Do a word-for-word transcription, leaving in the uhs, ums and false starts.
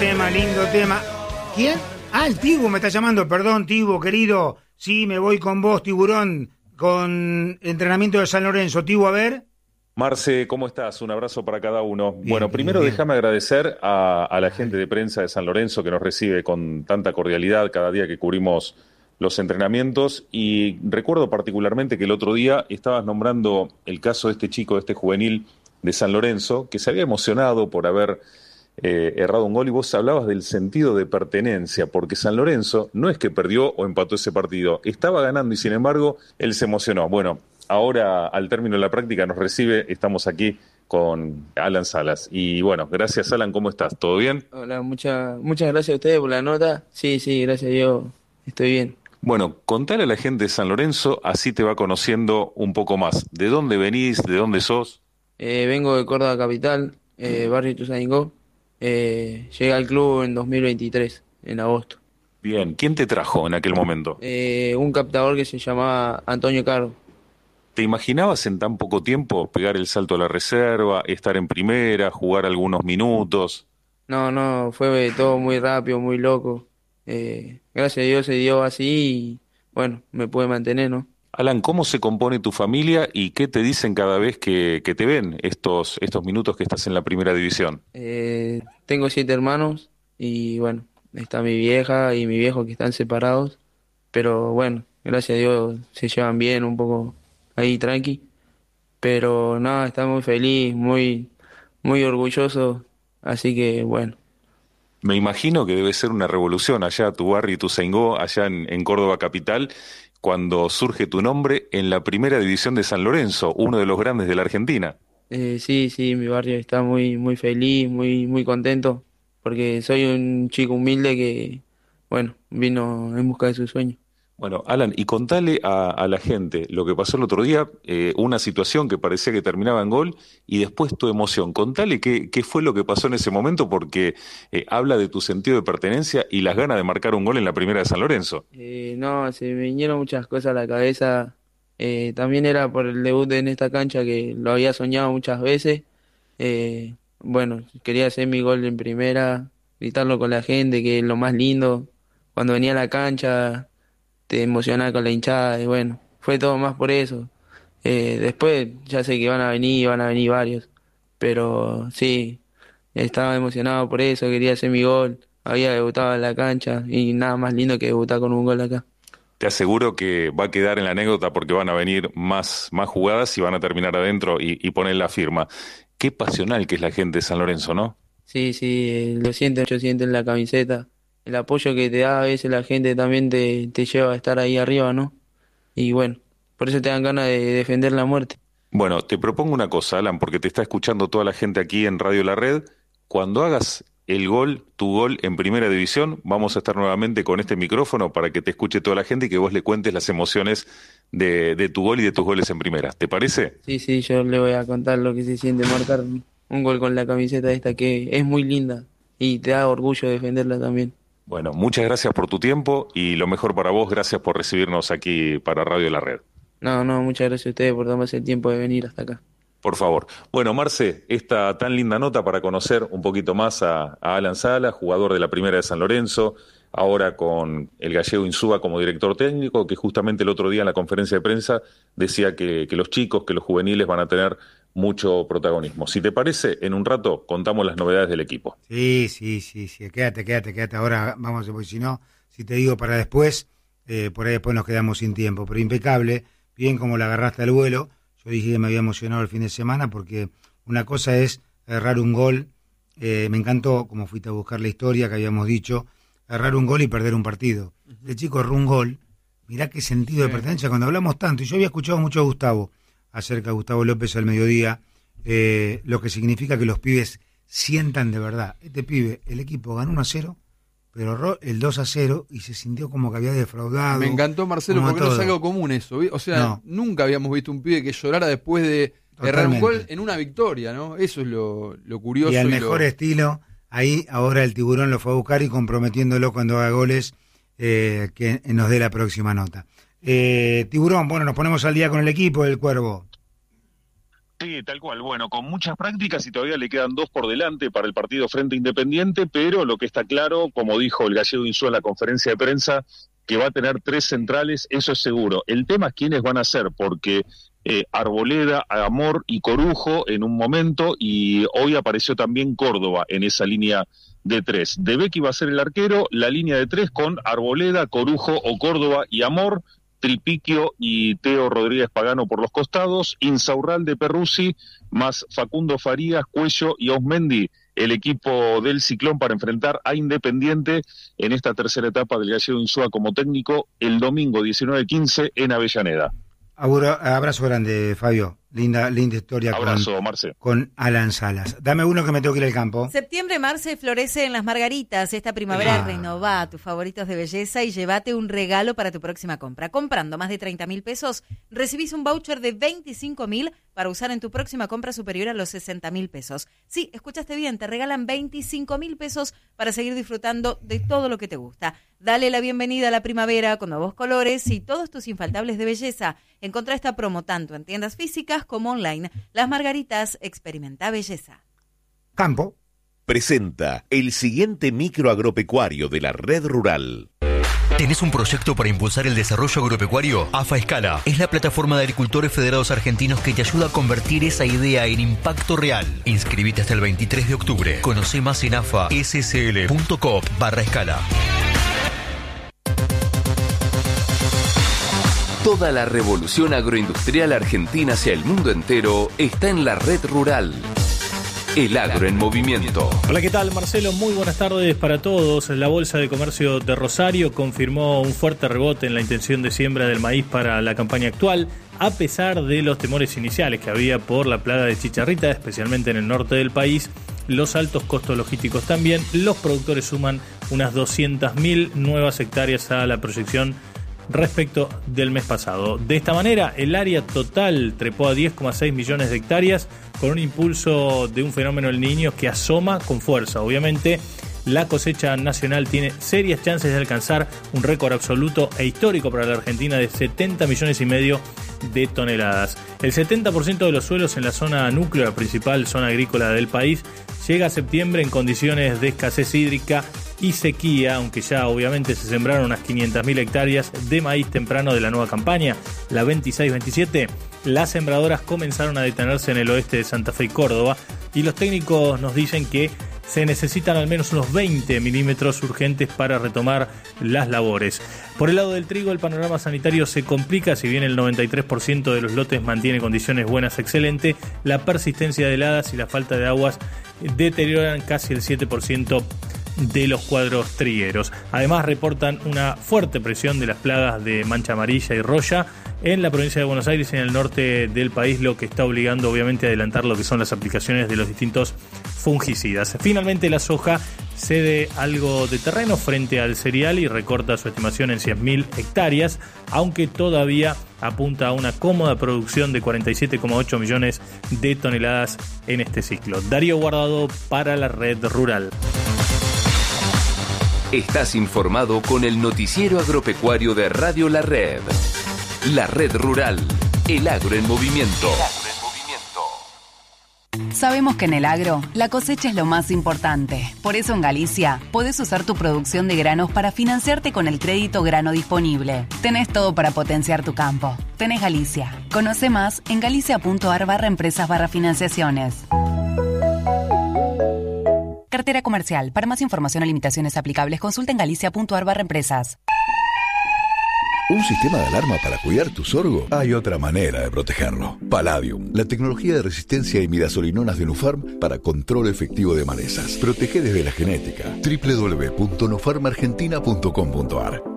tema, lindo tema. ¿Quién? Ah, el Tibu me está llamando. Perdón, Tibu, querido. Sí, me voy con vos, Tiburón, con entrenamiento de San Lorenzo. Tibu, a ver. Marce, ¿cómo estás? Un abrazo para cada uno. Bien, bueno, primero bien. déjame agradecer a, a la gente de prensa de San Lorenzo que nos recibe con tanta cordialidad cada día que cubrimos los entrenamientos, y recuerdo particularmente que el otro día estabas nombrando el caso de este chico, de este juvenil de San Lorenzo, que se había emocionado por haber eh, errado un gol, y vos hablabas del sentido de pertenencia, porque San Lorenzo no es que perdió o empató ese partido, estaba ganando y sin embargo él se emocionó. Bueno, ahora al término de la práctica nos recibe, estamos aquí con Alan Salas. Y bueno, gracias Alan, ¿cómo estás? ¿Todo bien? Hola, muchas muchas gracias a ustedes por la nota. Sí, sí, gracias a Dios, estoy bien. Bueno, contale a la gente de San Lorenzo, así te va conociendo un poco más. ¿De dónde venís? ¿De dónde sos? Eh, vengo de Córdoba Capital, eh, barrio Ituzaingó. Eh, llegué al club en dos mil veintitrés, en agosto. Bien, ¿quién te trajo en aquel momento? Eh, un captador que se llamaba Antonio Caro. ¿Te imaginabas en tan poco tiempo pegar el salto a la reserva, estar en primera, jugar algunos minutos? No, no, fue todo muy rápido, muy loco. Eh, gracias a Dios se dio así y bueno, me pude mantener, ¿no? Alan, ¿cómo se compone tu familia y qué te dicen cada vez que, que te ven estos, estos minutos que estás en la primera división? Eh, tengo siete hermanos y bueno, está mi vieja y mi viejo que están separados, pero bueno, gracias a Dios se llevan bien, un poco ahí tranqui, pero nada, está muy feliz, muy, muy orgulloso, así que bueno. Me imagino que debe ser una revolución allá, tu barrio Ituzaingó, allá en, en Córdoba capital, cuando surge tu nombre en la primera división de San Lorenzo, uno de los grandes de la Argentina. Eh, sí, sí, mi barrio está muy, muy feliz, muy, muy contento, porque soy un chico humilde que, bueno, vino en busca de su sueño. Bueno, Alan, y contale a, a la gente lo que pasó el otro día, eh, una situación que parecía que terminaba en gol y después tu emoción. Contale qué, qué fue lo que pasó en ese momento, porque eh, habla de tu sentido de pertenencia y las ganas de marcar un gol en la primera de San Lorenzo. Eh, no, se me vinieron muchas cosas a la cabeza. Eh, también era por el debut en esta cancha que lo había soñado muchas veces. Eh, bueno, quería hacer mi gol en primera, gritarlo con la gente, que es lo más lindo. Cuando venía a la cancha, te emocionaba con la hinchada y bueno, fue todo más por eso. Eh, después ya sé que van a venir, van a venir varios, pero sí, estaba emocionado por eso, quería hacer mi gol. Había debutado en la cancha y nada más lindo que debutar con un gol acá. Te aseguro que va a quedar en la anécdota porque van a venir más, más jugadas y van a terminar adentro y, y poner la firma. Qué pasional que es la gente de San Lorenzo, ¿no? Sí, sí, eh, lo sienten, yo siento en la camiseta. El apoyo que te da a veces la gente también te, te lleva a estar ahí arriba, ¿no? Y bueno, por eso te dan ganas de defender la muerte. Bueno, te propongo una cosa, Alan, porque te está escuchando toda la gente aquí en Radio La Red. Cuando hagas el gol, tu gol en primera división, vamos a estar nuevamente con este micrófono para que te escuche toda la gente y que vos le cuentes las emociones de, de tu gol y de tus goles en primera. ¿Te parece? Sí, sí, yo le voy a contar lo que se siente marcar un gol con la camiseta esta que es muy linda y te da orgullo defenderla también. Bueno, muchas gracias por tu tiempo y lo mejor para vos. Gracias por recibirnos aquí para Radio La Red. No, no, muchas gracias a ustedes por tomarse el tiempo de venir hasta acá. Por favor. Bueno, Marce, esta tan linda nota para conocer un poquito más a, a Alan Sala, jugador de la Primera de San Lorenzo, ahora con el gallego Insúa como director técnico, que justamente el otro día en la conferencia de prensa decía que, que los chicos, que los juveniles van a tener mucho protagonismo. Si te parece, en un rato contamos las novedades del equipo. Sí, sí, sí, sí. Quédate, quédate, quédate. Ahora vamos, porque si no, si te digo para después, eh, por ahí después nos quedamos sin tiempo. Pero impecable, bien como la agarraste al vuelo. Yo dije que me había emocionado el fin de semana porque una cosa es errar un gol. Eh, me encantó como fuiste a buscar la historia que habíamos dicho, errar un gol y perder un partido. Uh-huh. Este chico erró un gol. Mirá qué sentido sí. de pertenencia cuando hablamos tanto. Y yo había escuchado mucho a Gustavo, acerca de Gustavo López al mediodía, eh, lo que significa que los pibes sientan de verdad. Este pibe, el equipo ganó uno a cero, pero erró el dos a cero y se sintió como que había defraudado. Me encantó, Marcelo, porque todo. No es algo común eso. O sea, no. nunca habíamos visto un pibe que llorara después de Totalmente. errar un gol en una victoria, ¿no? Eso es lo, lo curioso. Y al y mejor lo... estilo, ahí ahora el Tiburón lo fue a buscar y comprometiéndolo cuando haga goles, eh, que nos dé la próxima nota. Eh, Tiburón, bueno, nos ponemos al día con el equipo del Cuervo. Sí, tal cual. Bueno, con muchas prácticas y todavía le quedan dos por delante para el partido frente a Independiente, pero lo que está claro, como dijo el gallego Insúa en la conferencia de prensa, que va a tener tres centrales, eso es seguro. El tema es quiénes van a ser, porque eh, Arboleda, Amor y Corujo en un momento, y hoy apareció también Córdoba en esa línea de tres. De Becchi va a ser el arquero, la línea de tres con Arboleda, Corujo o Córdoba y Amor, Tripiquio y Teo Rodríguez Pagano por los costados, Insaurralde, Perruzzi, más Facundo Farías, Cuello y Osmendi, el equipo del Ciclón para enfrentar a Independiente en esta tercera etapa del gallego Insúa como técnico el domingo diecinueve quince en Avellaneda. Abrazo grande, Fabio. Linda, linda historia. Abrazo, con, Marce. Con Alan Salas. Dame uno que me tengo que ir al campo. Septiembre, Marce, florece en Las Margaritas. Esta primavera ah. renová tus favoritos de belleza y llévate un regalo para tu próxima compra. Comprando más de treinta mil pesos, recibís un voucher de veinticinco mil para usar en tu próxima compra superior a los sesenta mil pesos. Sí, escuchaste bien, te regalan veinticinco mil pesos para seguir disfrutando de todo lo que te gusta. Dale la bienvenida a la primavera con nuevos colores y todos tus infaltables de belleza. Encontrá esta promo tanto en tiendas físicas como online. Las Margaritas, experimenta belleza. Campo. Presenta el siguiente micro agropecuario de la Red Rural. ¿Tenés un proyecto para impulsar el desarrollo agropecuario? AFA Escala es la plataforma de agricultores federados argentinos que te ayuda a convertir esa idea en impacto real. Inscribite hasta el veintitrés de octubre. Conoce más en afassl.coop barra escala. Toda la revolución agroindustrial argentina hacia el mundo entero está en la Red Rural. El agro en movimiento. Hola, ¿qué tal, Marcelo? Muy buenas tardes para todos. La Bolsa de Comercio de Rosario confirmó un fuerte rebote en la intención de siembra del maíz para la campaña actual, a pesar de los temores iniciales que había por la plaga de chicharrita, especialmente en el norte del país. Los altos costos logísticos también. Los productores suman unas doscientas mil nuevas hectáreas a la proyección respecto del mes pasado. De esta manera, el área total trepó a diez coma seis millones de hectáreas con un impulso de un fenómeno El Niño que asoma con fuerza. Obviamente, la cosecha nacional tiene serias chances de alcanzar un récord absoluto e histórico para la Argentina de setenta millones y medio de toneladas. El setenta por ciento de los suelos en la zona núcleo, la principal zona agrícola del país, llega a septiembre en condiciones de escasez hídrica y sequía, aunque ya obviamente se sembraron unas quinientas mil hectáreas de maíz temprano de la nueva campaña, la veintiséis veintisiete. Las sembradoras comenzaron a detenerse en el oeste de Santa Fe y Córdoba, y los técnicos nos dicen que se necesitan al menos unos veinte milímetros urgentes para retomar las labores. Por el lado del trigo, el panorama sanitario se complica. Si bien el noventa y tres por ciento de los lotes mantiene condiciones buenas excelente, la persistencia de heladas y la falta de aguas deterioran casi el siete por ciento de los cuadros trigueros. Además, reportan una fuerte presión de las plagas de mancha amarilla y roya en la provincia de Buenos Aires y en el norte del país, lo que está obligando obviamente a adelantar lo que son las aplicaciones de los distintos fungicidas. Finalmente, la soja cede algo de terreno frente al cereal y recorta su estimación en cien mil hectáreas, aunque todavía apunta a una cómoda producción de cuarenta y siete coma ocho millones de toneladas en este ciclo. Darío Guardado para la Red Rural. Estás informado con el noticiero agropecuario de Radio La Red. La Red Rural, el agro en movimiento. Sabemos que en el agro, la cosecha es lo más importante. Por eso en Galicia, podés usar tu producción de granos para financiarte con el crédito grano disponible. Tenés todo para potenciar tu campo. Tenés Galicia. Conoce más en galicia.ar barra empresas barra financiaciones. Cartera comercial. Para más información o limitaciones aplicables, consulta en galicia.ar barra empresas. ¿Un sistema de alarma para cuidar tu sorgo? Hay otra manera de protegerlo. Palladium, la tecnología de resistencia a imidazolinonas de Nufarm para control efectivo de malezas. Protege desde la genética. doble u doble u doble u punto nufarm argentina punto com punto a r.